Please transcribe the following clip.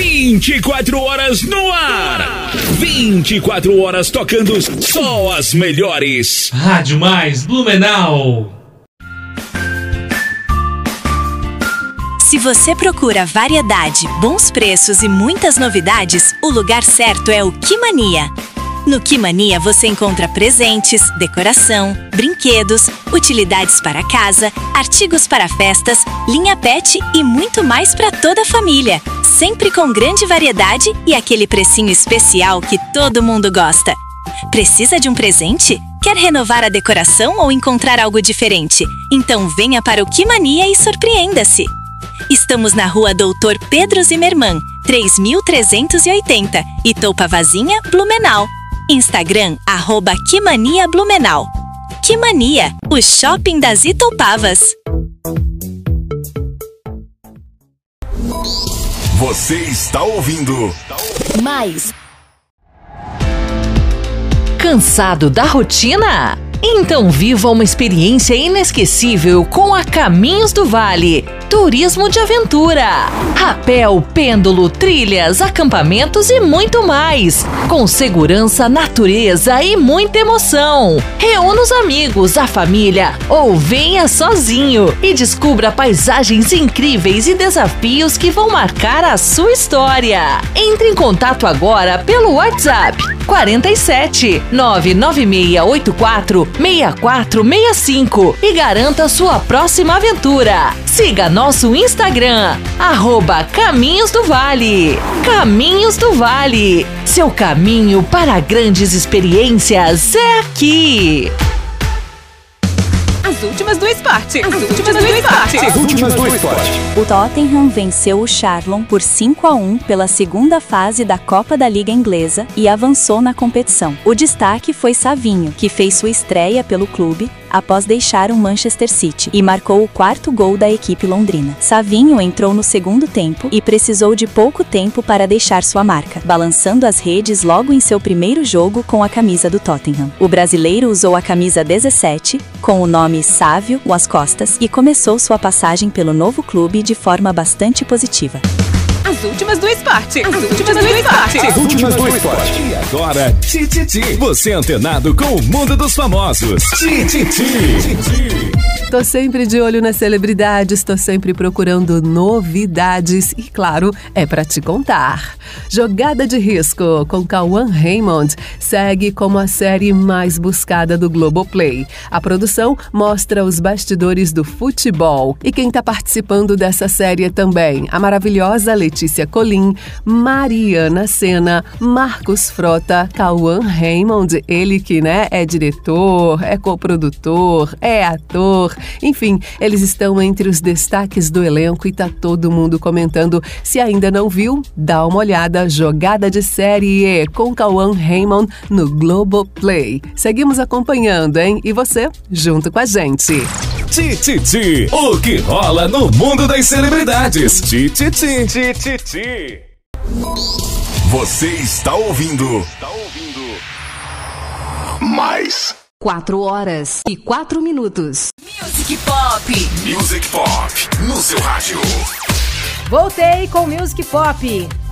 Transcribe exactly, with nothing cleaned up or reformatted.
vinte e quatro horas no ar. vinte e quatro horas tocando só as melhores. Rádio Mais Blumenau. Se você procura variedade, bons preços e muitas novidades, o lugar certo é o Quimania. No Quimania você encontra presentes, decoração, brinquedos, utilidades para casa, artigos para festas, linha pet e muito mais para toda a família. Sempre com grande variedade e aquele precinho especial que todo mundo gosta. Precisa de um presente? Quer renovar a decoração ou encontrar algo diferente? Então venha para o Quimania e surpreenda-se! Estamos na rua Doutor Pedro Zimmermann, três mil trezentos e oitenta, Itopavazinha, Blumenau. Instagram, arroba Quimania Blumenau. Quimania, o shopping das Itopavas. Você está ouvindo Mais. Cansado da rotina? Então viva uma experiência inesquecível com a Caminhos do Vale. Turismo de aventura, rapel, pêndulo, trilhas, acampamentos e muito mais. Com segurança, natureza e muita emoção. Reúna os amigos, a família ou venha sozinho e descubra paisagens incríveis e desafios que vão marcar a sua história. Entre em contato agora pelo WhatsApp quarenta e sete, nove nove seis oito quatro, seis quatro seis cinco e garanta sua próxima aventura. Siga nosso Instagram, arroba Caminhos do Vale. Caminhos do Vale, seu caminho para grandes experiências é aqui. As últimas do esporte. As, As últimas, últimas do esporte. As últimas do esporte. O Tottenham venceu o Charlton por cinco a um pela segunda fase da Copa da Liga Inglesa e avançou na competição. O destaque foi Savinho, que fez sua estreia pelo clube após deixar o Manchester City e marcou o quarto gol da equipe londrina. Savinho entrou no segundo tempo e precisou de pouco tempo para deixar sua marca, balançando as redes logo em seu primeiro jogo com a camisa do Tottenham. O brasileiro usou a camisa dezessete, com o nome Sávio às costas, e começou sua passagem pelo novo clube de forma bastante positiva. As últimas do esporte. As, As últimas, últimas do esporte. As últimas do esporte. E agora, Tititi. Você antenado com o mundo dos famosos. Tititi. Tô sempre de olho nas celebridades, tô sempre procurando novidades e, claro, é pra te contar. Jogada de Risco, com Cauã Raymond, segue como a série mais buscada do Globoplay. A produção mostra os bastidores do futebol. E quem tá participando dessa série também, a maravilhosa Letícia Colin, Mariana Senna, Marcos Frota, Cauã Raymond, ele que, né, é diretor, é coprodutor, é ator. Enfim, eles estão entre os destaques do elenco e tá todo mundo comentando. Se ainda não viu, dá uma olhada. Jogada de Série com Cauã Raymond no Globoplay. Seguimos acompanhando, hein? E você, junto com a gente. Tititi, o que rola no mundo das celebridades. Tititi. Tititi. Você está ouvindo. Está ouvindo. Mais. Quatro horas e quatro minutos. Music Pop. Music Pop. No seu rádio. Voltei com Music Pop.